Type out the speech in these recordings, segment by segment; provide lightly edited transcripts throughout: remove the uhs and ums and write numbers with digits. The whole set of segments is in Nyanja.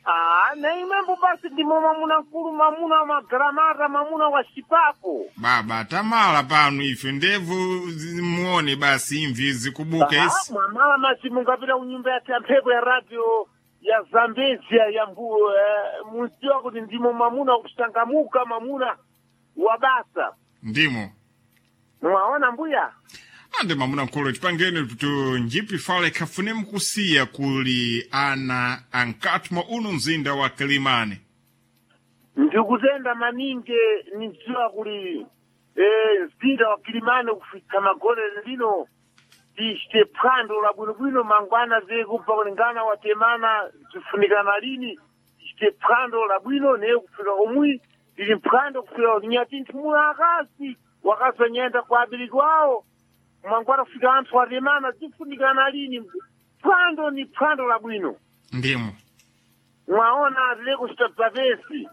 Neimembo basi ndimo mamuna mkulu mamuna magramata mamuna wa shipapo. Baba, tamala panu ife ndevu muone basi imvi zikubuke isi. Mama machimungapita unyumba ya tempepo ya radio ya Zambezia ya mbuo. Munsiwa kuti ndimo mamuna kuchangamuka mamuna wabasa. Ndimo. Mwaona mbuya? Ande mamuna mkulu chipangene tutu njipi fale kafune mkusia kuli ana ankatuma uno mzinda wa Kilimani. Ndikutenda maninge niziwa kuli mzinda wa Kilimani kufika magole lino tishite phwando la bwinobwino mangwana zekupa kulingana watemana zifunikana lini tishite phwando la bwino ne kufika omwi ili phwando kufika nyatinthu mula akasi wakazonyenda kwa abiliki wao mangwana kufika anthu watemana zifunikana lini phwando ni phwando la bwino. Ndimo. Mwaona leko chitapavesi.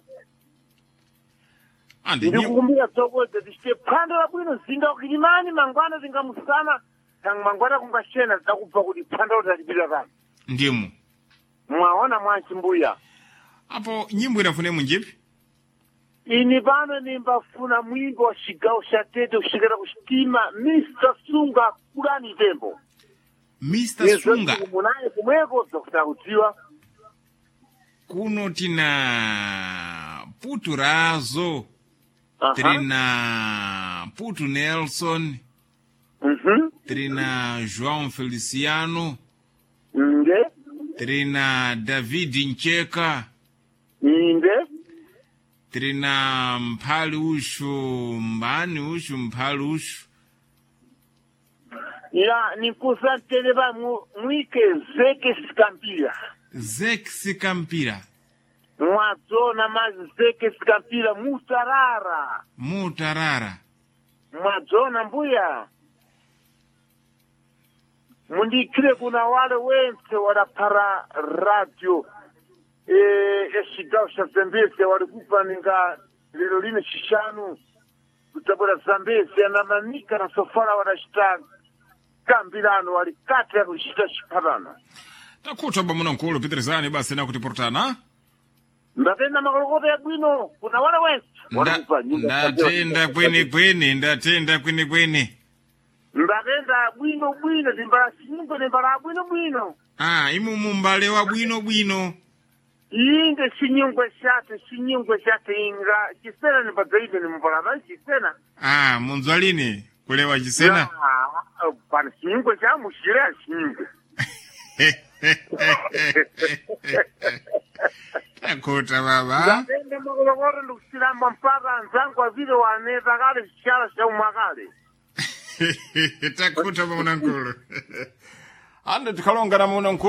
Ande ndikukumbira tsokoze tishite phwando la bwino zinga Kilimani mangwana zingamusana tang mangwana kungashena zakubva kuti phwando litalipira vanhu. Ndimo. Mwaona mwanchimbuya. Apo nyimbo inafune munjipi? Ini pano nimbafuna mwimbo wa chigawo cha Tete kushikira kuchitima Mr. Sunga kulani tembo. Mr. Sunga. Munaye kumweko zakutakudziwa. Kuno tina Putu Razo. Trina Putu Nelson. Trina João Feliciano. Inde. Trina David Ncheka. Inde. Trina Mphali Ushu, Mbani Ushu, Mphali Ushu. Ya, nikusantele ba mwike Zeke Sikampira. Zeke Sikampira. Mwadzona mazi Zeke Sikampira Mutarara. Mutarara. Mwadzona mbuya. Mundikire kuna wale wense wadapara radio. Chigawo cha Zambezi walikupa ninga lero lino chishanu kutabura Zambezi anamanika na sofara wadashita kambirano walikati ya kushita shiparana. Takuta bamuna mkulu Peterzani basi na kutiportana. Ndatenda makolokoto ya bwino kuna wale wense walikupa ndatenda kweni ndatenda kweni. Ndatenda bwino dimbala singo dimbala bwino. Imu mumbale wa bwino. Inge chinyungwe shate inga chisena ni badaibe ni mpalama chisena. Munzwalini kulewa chisena. Pana chinyungwe cha mushira chinyungwe. Takuta baba. Ndatende makolokoro ndukusilamba mpaka nzangu wa vile waneza kale shichala cha umakale. Takuta bamuna mkulu. Ande tukalonga na muna mkulu.